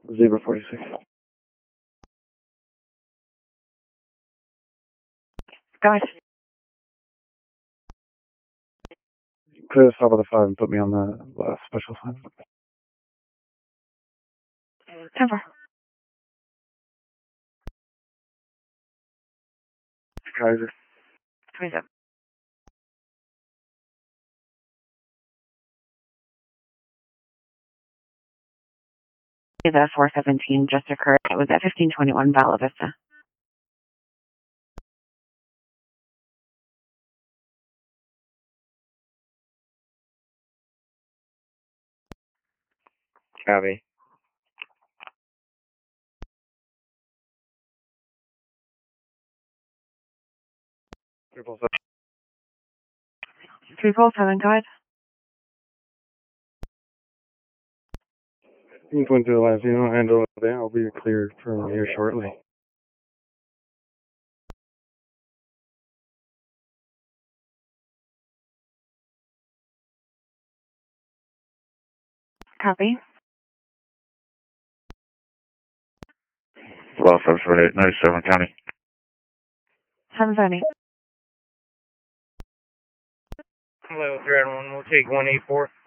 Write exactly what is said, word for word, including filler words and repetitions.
Zebra forty-six. Guys. Clear the top of the five and put me on the uh, special sign. Temper. Kaiser. twenty-seven. The four seventeen just occurred. It was at fifteen twenty-one Bella Vista. Copy. Triple seven. Triple seven, guide. You can point to the left, you know, handle it there. I'll be cleared from here shortly. Copy. Los Angeles eight ninety-seven County. seven seventy. Hello, three one, we'll take one eight four.